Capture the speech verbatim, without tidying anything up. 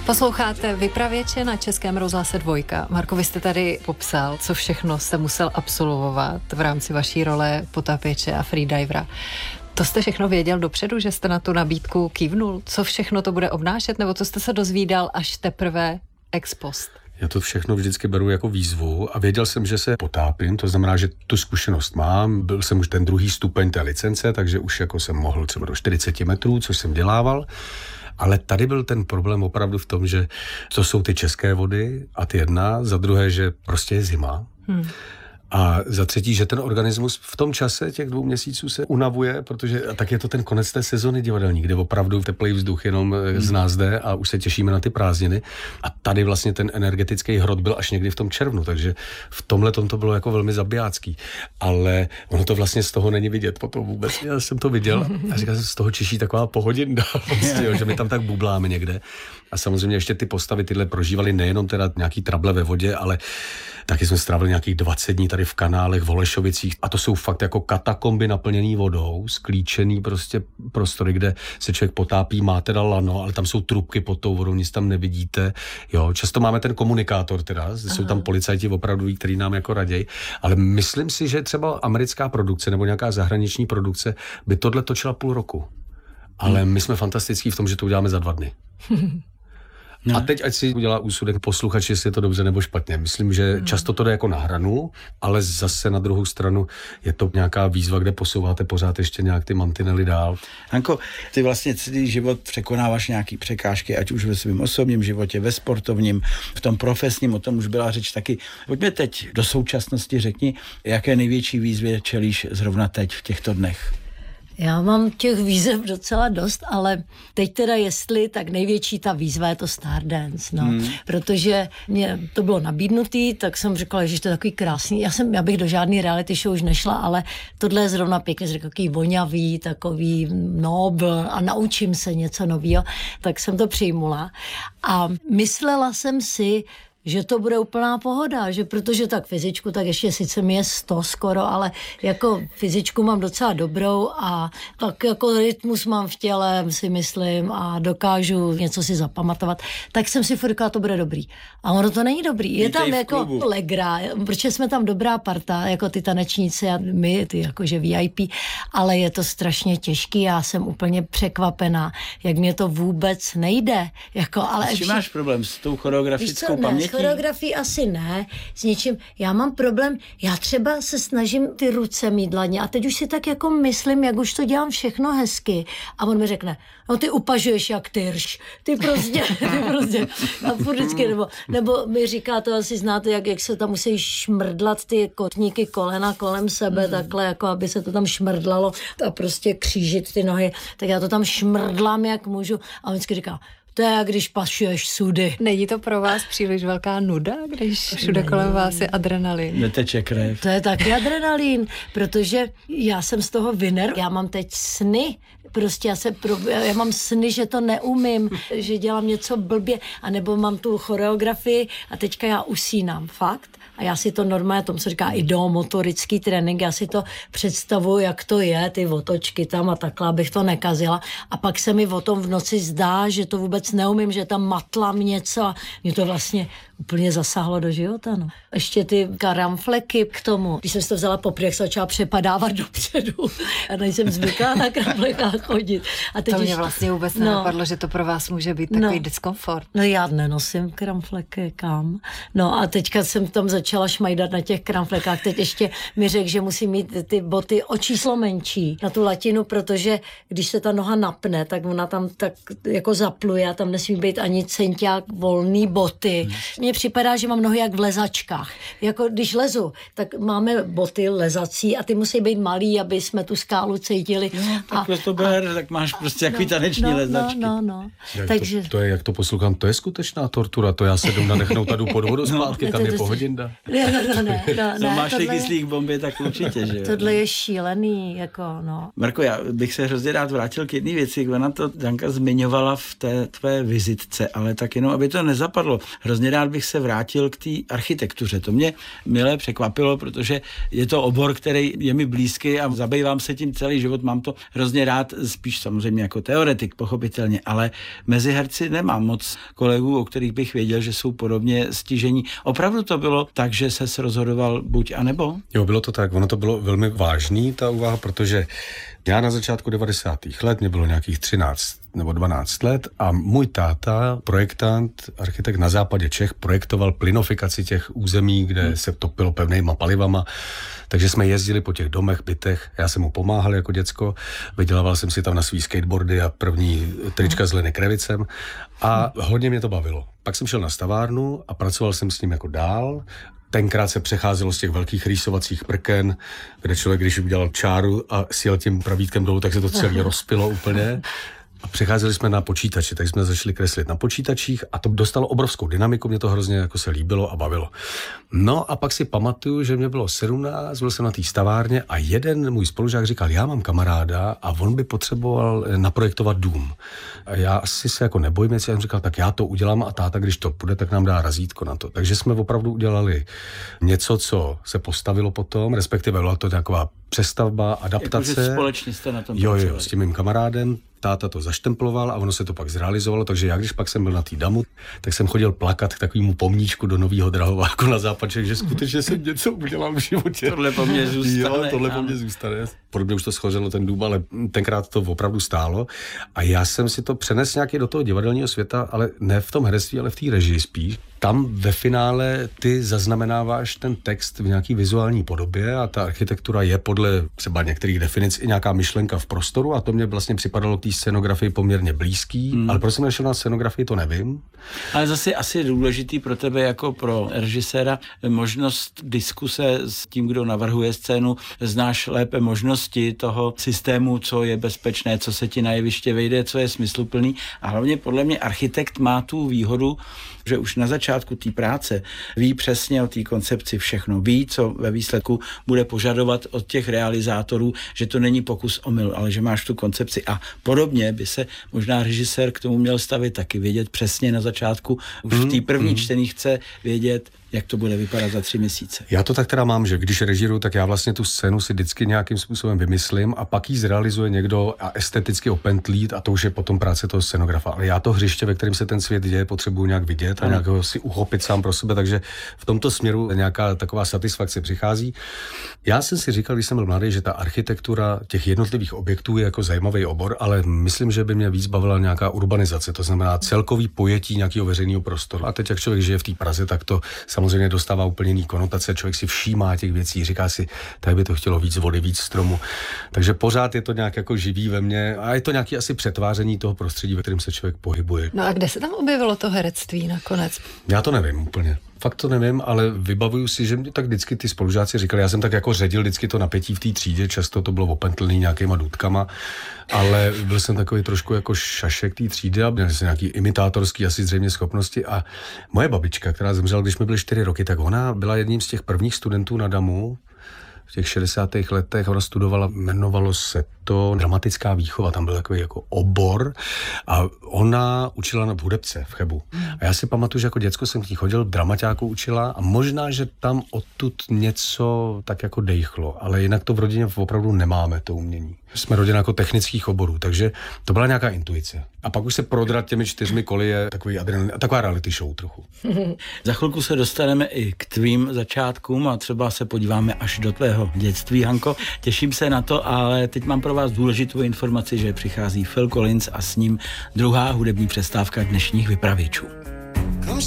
Posloucháte Vypravěče na Českém rozhlase Dvojka. Marko, vy jste tady popsal, co všechno jste musel absolvovat v rámci vaší role potápěče a freedivera. To jste všechno věděl dopředu, že jste na tu nabídku kývnul? Co všechno to bude obnášet, nebo co jste se dozvídal až teprve ex post? Já to všechno vždycky beru jako výzvu a věděl jsem, že se potápím, to znamená, že tu zkušenost mám. Byl jsem už ten druhý stupeň té licence, takže už jako jsem mohl třeba do čtyřicet metrů, což jsem dělával. Ale tady byl ten problém opravdu v tom, že to jsou ty české vody a ty jedna, za druhé, že prostě je zima. Hmm. A za třetí, že ten organismus v tom čase těch dvou měsíců se unavuje, protože tak je to ten konec té sezony divadelní, kde opravdu teplý vzduch jenom hmm. z nás jde a už se těšíme na ty prázdniny. A tady vlastně ten energetický hrot byl až někdy v tom červnu, takže v tomhle tom to bylo jako velmi zabijácký. Ale ono to vlastně z toho není vidět potom vůbec. Já jsem to viděl a říkal jsem, z toho čiší taková pohodinda, vlastně, jo, že my tam tak bubláme někde. A samozřejmě ještě ty postavy tyhle prožívaly nejenom teda nějaký trable ve vodě, ale taky jsme strávili nějakých dvacet dní tady v kanálech, v Holešovicích. A to jsou fakt jako katakomby naplněný vodou, sklíčený prostě prostory, kde se člověk potápí, má teda lano, ale tam jsou trubky pod tou vodou, nic tam nevidíte. Jo, často máme ten komunikátor teda, Aha. jsou tam policajti opravdu, kteří nám jako raději. Ale myslím si, že třeba americká produkce nebo nějaká zahraniční produkce by tohle točila půl roku. Ale hmm. my jsme fantastický v tom, že to uděláme za dva dny. No. A teď ať si udělá úsudek posluchač, jestli je to dobře nebo špatně. Myslím, že hmm. často to jde jako na hranu, ale zase na druhou stranu je to nějaká výzva, kde posouváte pořád ještě nějak ty mantinely dál. Hanko, ty vlastně celý život překonáváš nějaký překážky, ať už ve svém osobním životě, ve sportovním, v tom profesním, o tom už byla řeč taky. Pojďme teď do současnosti, řekni, jaké největší výzvy čelíš zrovna teď v těchto dnech. Já mám těch výzev docela dost, ale teď teda jestli, tak největší ta výzva je to Stardance, no. Hmm. Protože mě to bylo nabídnutý, tak jsem řekla, že to je takový krásný. Já jsem, já bych do žádný reality show už nešla, ale tohle je zrovna pěkně, řekl, takový voňavý, takový nobl a naučím se něco nového, tak jsem to přijmula. A myslela jsem si, že to bude úplná pohoda, že protože tak fyzičku, tak ještě sice mi je sto skoro, ale jako fyzičku mám docela dobrou a tak jako rytmus mám v těle, si myslím, a dokážu něco si zapamatovat, tak jsem si říkala, to bude dobrý. A ono to není dobrý. Je tam jako legra, protože jsme tam dobrá parta, jako ty tanečníci a my, ty jakože V I P, ale je to strašně těžký, já jsem úplně překvapená, jak mě to vůbec nejde. Jako, ale s čím máš problém? S tou choreografickou pamětí? Choreografii asi ne, s ničím. Já mám problém, já třeba se snažím ty ruce mít dlaně a teď už si tak jako myslím, jak už to dělám všechno hezky. A on mi řekne, no ty upažuješ jak tyrš, ty prostě, ty prostě, a furt vždycky, nebo, nebo mi říká, to asi znáte, jak, jak se tam musí šmrdlat ty kotníky kolena kolem sebe, mm. takhle, jako aby se to tam šmrdlalo a prostě křížit ty nohy, tak já to tam šmrdlám, jak můžu. A on vždycky říká, to je, když pašuješ sudy. Není to pro vás příliš velká nuda, když všude Není. kolem vás je adrenalin? Neteče krev. To je taky adrenalin, protože já jsem z toho winner. Já mám teď sny, prostě já, se pro, já mám sny, že to neumím, že dělám něco blbě, anebo mám tu choreografii a teďka já usínám, fakt. A já si to normálně, tomu se říká ideomotorický trénink, já si to představuji, jak to je, ty otočky tam a takhle, abych to nekazila. A pak se mi o tom v noci zdá, že to vůbec neumím, že tam matlám něco a mě to vlastně úplně zasáhlo do života, no. Ještě ty karamfleky k tomu. Když jsem si to vzala poprvé, jak se začala přepadávat dopředu a nejsem zvyklá na karamflekách chodit. A teď to mě ještě, vlastně vůbec no, nenapadlo, že to pro vás může být takový no, diskomfort. No já nenosím karamfleky kam. No a teďka jsem tam začala šmajdat na těch karamflekách. Teď ještě mi řekl, že musím mít ty boty o číslo menší na tu latinu, protože když se ta noha napne, tak ona tam tak jako zapluje a tam nesmí být ani centiák volný boty. Hmm. Mně připadá, že mám nohy jak v lezačkách. Jako když lezu, tak máme boty lezací a ty musí být malý, aby jsme tu skálu cítili. No, tak a, to ber, a, tak máš prostě jaký no, taneční no, lezačky. No, no, no. Takže to, to je, jak to poslouchám, to je skutečná tortura. To já se jdu nadechnout a jdu pod vodu zpátky, no, tam to, je pohodinda. Ne, no, no, ne, no, no, ne, máš ty kyslík bombě, tak určitě, že jo. Tohle je šílený, jako no. Marko, já bych se hrozně rád vrátil k jedné věci, jak ona to Danka zmiňovala v té své vizitce, ale tak jenom, aby to nezapadlo. Hrozně rád bych se vrátil k té architektuře. To mě milé překvapilo, protože je to obor, který je mi blízký a zabývám se tím celý život. Mám to hrozně rád, spíš samozřejmě jako teoretik, pochopitelně, ale mezi herci nemám moc kolegů, o kterých bych věděl, že jsou podobně stižení. Opravdu to bylo tak, že ses rozhodoval buď a nebo? Jo, bylo to tak. Ono to bylo velmi vážný, ta úvaha, protože já na začátku devadesátých let, mě bylo nějakých třináct nebo dvanáct let a můj táta, projektant, architekt na západě Čech, projektoval plynofikaci těch území, kde hmm. se topilo pevnýma palivama, takže jsme jezdili po těch domech, bytech, já jsem mu pomáhal jako děcko, vydělával jsem si tam na svý skateboardy a první trička s Lenny Krevicem a hodně mě to bavilo. Pak jsem šel na stavárnu a pracoval jsem s ním jako dál. Tenkrát se přecházelo z těch velkých rýsovacích prken, kde člověk, když udělal čáru a sjel tím pravítkem dolů, tak se to celé rozpilo úplně. A přecházeli jsme na počítači, tak jsme začali kreslit na počítačích a to dostalo obrovskou dynamiku, mě to hrozně jako se líbilo a bavilo. No a pak si pamatuju, že mě bylo sedmnáct, byl jsem na té stavárně a jeden můj spolužák říkal, já mám kamaráda a on by potřeboval naprojektovat dům. A já asi se jako nebojím, já jsem říkal, tak já to udělám a táta, když to půjde, tak nám dá razítko na to. Takže jsme opravdu udělali něco, co se postavilo potom, respektive byla to taková přestavba, adaptace. Jakože společně jste na tom Jo, jo, s tím mým kamarádem. Táta to zaštemploval a ono se to pak zrealizovalo, takže já, když pak jsem byl na té Damu, tak jsem chodil plakat k takovému pomníčku do Nového Drahováku na Západček, že skutečně jsem něco udělal v životě. Tohle po mně zůstane. Jo, tohle po mně zůstane. Podobně už to schořelo ten dům, ale tenkrát to opravdu stálo. A já jsem si to přenesl nějaký do toho divadelního světa, ale ne v tom herectví, ale v té režii spíš. Tam ve finále ty zaznamenáváš ten text v nějaký vizuální podobě a ta architektura je podle třeba některých definic i nějaká myšlenka v prostoru a to mě vlastně připadalo k té scenografii poměrně blízký, hmm. ale proč jsem nešel na scenografii, to nevím. Ale zase asi je důležitý pro tebe jako pro režiséra možnost diskuse s tím, kdo navrhuje scénu, znáš lépe možnosti toho systému, co je bezpečné, co se ti na jeviště vejde, co je smysluplný a hlavně podle mě architekt má tu výhodu, že už na začátku té práce ví přesně o té koncepci všechno. Ví, co ve výsledku bude požadovat od těch realizátorů, že to není pokus omyl, ale že máš tu koncepci. A podobně by se možná režisér k tomu měl stavit taky, vědět přesně na začátku. Už v té první mm. čtení chce vědět, jak to bude vypadat za tři měsíce. Já to tak teda mám, že když režíruju, tak já vlastně tu scénu si vždycky nějakým způsobem vymyslím a pak ji zrealizuje někdo a esteticky opentlít a to už je potom práce toho scenografa. Ale já to hřiště, ve kterém se ten svět děje, potřebuji nějak vidět a nějak ho si uchopit sám pro sebe, takže v tomto směru nějaká taková satisfakce přichází. Já jsem si říkal, když jsem byl mladý, že ta architektura těch jednotlivých objektů je jako zajímavý obor, ale myslím, že by mě víc bavila nějaká urbanizace, to znamená celkový pojetí nějakého veřejného prostoru. A teď, jak člověk žije v té Praze, tak to samozřejmě dostává úplně jiný konotace, člověk si všímá těch věcí, říká si, tady by to chtělo víc vody, víc stromu. Takže pořád je to nějak jako živý ve mně a je to nějaké asi přetváření toho prostředí, ve kterém se člověk pohybuje. No a kde se tam objevilo to herectví nakonec? Já to nevím úplně. Fakt to nevím, ale vybavuju si, že mě tak vždycky ty spolužáci říkali, já jsem tak jako ředil vždycky to napětí v té třídě, často to bylo opentlný nějakýma důtkama, ale byl jsem takový trošku jako šašek té třídy a měl jsem nějaký imitátorský asi zřejmě schopnosti a moje babička, která zemřela, když mi byly čtyři roky, tak ona byla jedním z těch prvních studentů na Damu v těch šedesátých letech, ona studovala, jmenovalo se to dramatická výchova, tam byl takový jako obor a ona učila na hudebce v Chebu. A já si pamatuju, že jako děcko jsem k ní chodil, dramaťáku učila a možná, že tam odtud něco tak jako dejchlo, ale jinak to v rodině opravdu nemáme, to umění. Jsme rodina jako technických oborů, takže to byla nějaká intuice. A pak už se prodrat těmi čtyřmi koly je takový adrenalin, taková reality show trochu. Za chvilku se dostaneme i k tvým začátkům a třeba se podíváme až do tvého dětství, Hanko. Těším se na to, ale teď mám pro vás důležitou informaci, že přichází Phil Collins a s ním druhá hudební přestávka dnešních vypravěčů.